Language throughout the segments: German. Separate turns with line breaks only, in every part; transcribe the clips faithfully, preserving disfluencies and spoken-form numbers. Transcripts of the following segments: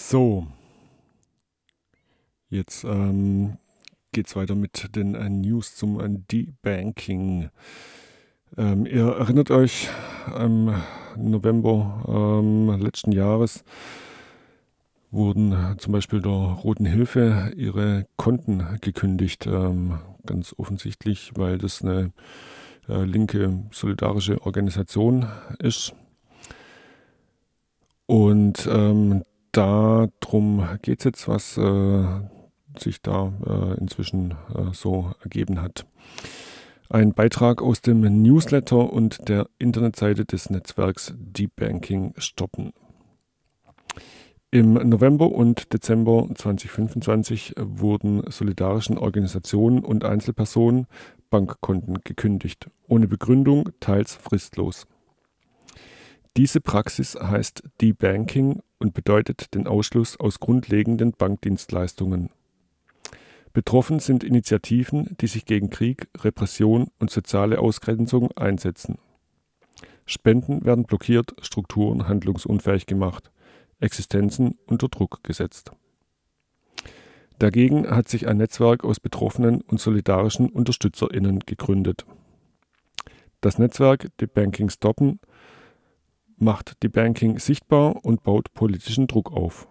So, jetzt ähm, geht es weiter mit den äh, News zum äh, Debanking. Ähm, ihr erinnert euch, im November ähm, letzten Jahres wurden äh, zum Beispiel der Roten Hilfe ihre Konten gekündigt. Ähm, ganz offensichtlich, weil das eine äh, linke solidarische Organisation ist. Und ähm, darum geht es jetzt, was äh, sich da äh, inzwischen äh, so ergeben hat. Ein Beitrag aus dem Newsletter und der Internetseite des Netzwerks Debanking stoppen. Im November und Dezember zweitausendfünfundzwanzig wurden solidarischen Organisationen und Einzelpersonen Bankkonten gekündigt, ohne Begründung, teils fristlos. Diese Praxis heißt Debanking und bedeutet den Ausschluss aus grundlegenden Bankdienstleistungen. Betroffen sind Initiativen, die sich gegen Krieg, Repression und soziale Ausgrenzung einsetzen. Spenden werden blockiert, Strukturen handlungsunfähig gemacht, Existenzen unter Druck gesetzt. Dagegen hat sich ein Netzwerk aus betroffenen und solidarischen UnterstützerInnen gegründet. Das Netzwerk Debanking stoppen macht Debanking sichtbar und baut politischen Druck auf.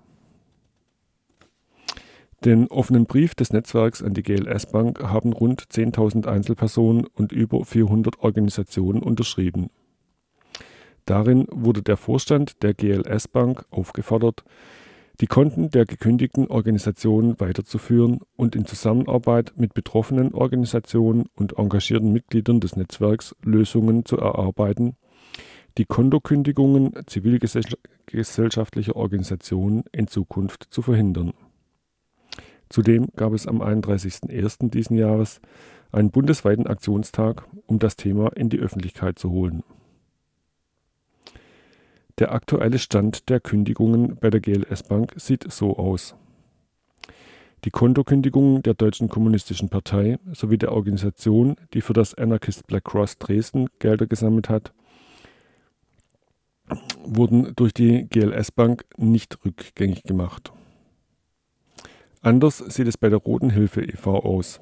Den offenen Brief des Netzwerks an die G L S Bank haben rund zehntausend Einzelpersonen und über vierhundert Organisationen unterschrieben. Darin wurde der Vorstand der G L S Bank aufgefordert, die Konten der gekündigten Organisationen weiterzuführen und in Zusammenarbeit mit betroffenen Organisationen und engagierten Mitgliedern des Netzwerks Lösungen zu erarbeiten, die Kontokündigungen zivilgesellschaftlicher Organisationen in Zukunft zu verhindern. Zudem gab es am einunddreißigsten ersten diesen Jahres einen bundesweiten Aktionstag, um das Thema in die Öffentlichkeit zu holen. Der aktuelle Stand der Kündigungen bei der G L S Bank sieht so aus. Die Kontokündigungen der Deutschen Kommunistischen Partei sowie der Organisation, die für das Anarchist Black Cross Dresden Gelder gesammelt hat, wurden durch die G L S Bank nicht rückgängig gemacht. Anders sieht es bei der Roten Hilfe e V aus.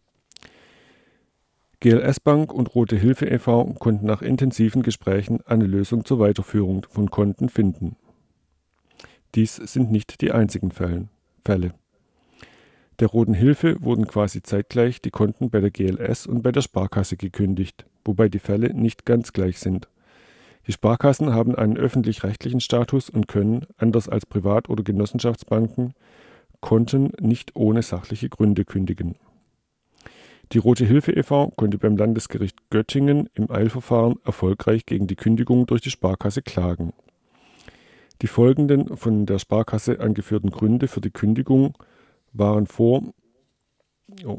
G L S Bank und Rote Hilfe e V konnten nach intensiven Gesprächen eine Lösung zur Weiterführung von Konten finden. Dies sind nicht die einzigen Fälle. Der Roten Hilfe wurden quasi zeitgleich die Konten bei der G L S und bei der Sparkasse gekündigt, wobei die Fälle nicht ganz gleich sind. Die Sparkassen haben einen öffentlich-rechtlichen Status und können, anders als Privat- oder Genossenschaftsbanken, Konten nicht ohne sachliche Gründe kündigen. Die Rote Hilfe e V konnte beim Landesgericht Göttingen im Eilverfahren erfolgreich gegen die Kündigung durch die Sparkasse klagen. Die folgenden von der Sparkasse angeführten Gründe für die Kündigung waren vor oh,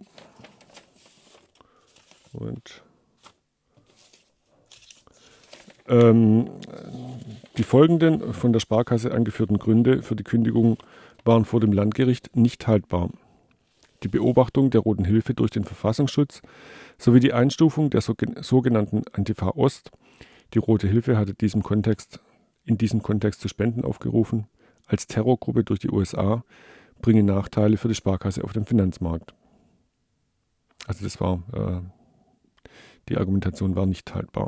Moment. Ähm, die folgenden von der Sparkasse angeführten Gründe für die Kündigung waren vor dem Landgericht nicht haltbar. Die Beobachtung der Roten Hilfe durch den Verfassungsschutz sowie die Einstufung der sogenannten Antifa Ost, die Rote Hilfe hatte diesem Kontext, in diesem Kontext zu Spenden aufgerufen, als Terrorgruppe durch die U S A, bringen Nachteile für die Sparkasse auf dem Finanzmarkt. Also das war, äh, die Argumentation war nicht haltbar.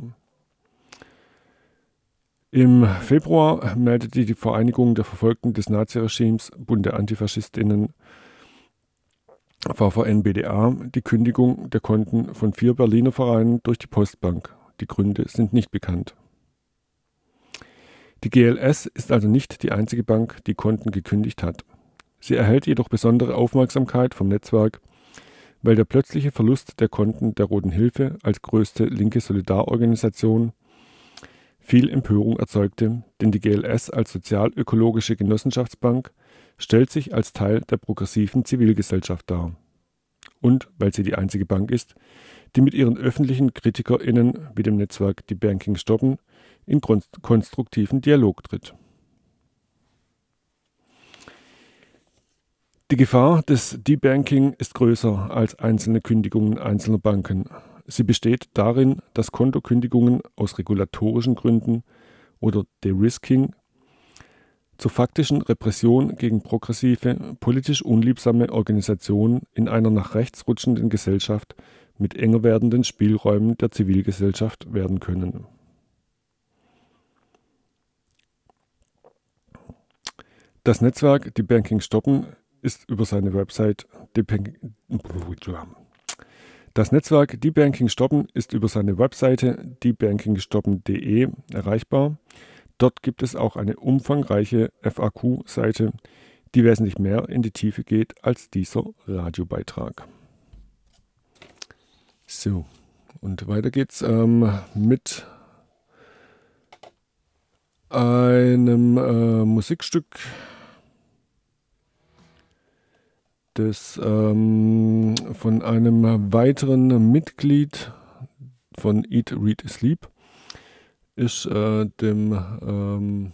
Im Februar meldete die Vereinigung der Verfolgten des Naziregimes, Bund der Antifaschistinnen, V V N B D A, die Kündigung der Konten von vier Berliner Vereinen durch die Postbank. Die Gründe sind nicht bekannt. Die G L S ist also nicht die einzige Bank, die Konten gekündigt hat. Sie erhält jedoch besondere Aufmerksamkeit vom Netzwerk, weil der plötzliche Verlust der Konten der Roten Hilfe als größte linke Solidarorganisation viel Empörung erzeugte, denn die G L S als sozial-ökologische Genossenschaftsbank stellt sich als Teil der progressiven Zivilgesellschaft dar. Und weil sie die einzige Bank ist, die mit ihren öffentlichen KritikerInnen wie dem Netzwerk Debanking stoppen in konstruktiven Dialog tritt. Die Gefahr des Debanking ist größer als einzelne Kündigungen einzelner Banken. Sie besteht darin, dass Kontokündigungen aus regulatorischen Gründen oder De-Risking zur faktischen Repression gegen progressive, politisch unliebsame Organisationen in einer nach rechts rutschenden Gesellschaft mit enger werdenden Spielräumen der Zivilgesellschaft werden können. Das Netzwerk Debunking Stoppen ist über seine Website Das Netzwerk Debunking Stoppen ist über seine Webseite debunking stoppen punkt de erreichbar. Dort gibt es auch eine umfangreiche F A Q-Seite, die wesentlich mehr in die Tiefe geht als dieser Radiobeitrag. So, und weiter geht's ähm, mit einem äh, Musikstück, das ähm, von einem weiteren Mitglied von Eat, Read, Sleep ist, äh, dem, ähm,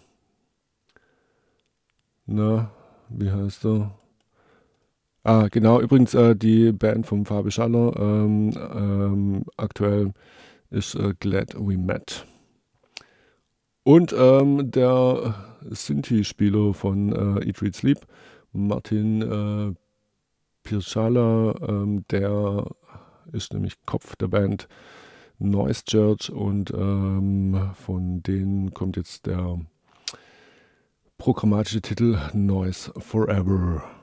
na, wie heißt er? Ah, genau, übrigens äh, die Band vom Fabi Schaller, ähm, ähm, aktuell ist äh, Glad We Met. Und ähm, der Synthi-Spieler von äh, Eat, Read, Sleep, Martin äh, Pirschala, ähm, der ist nämlich Kopf der Band Noise Church und ähm, von denen kommt jetzt der programmatische Titel Noise Forever.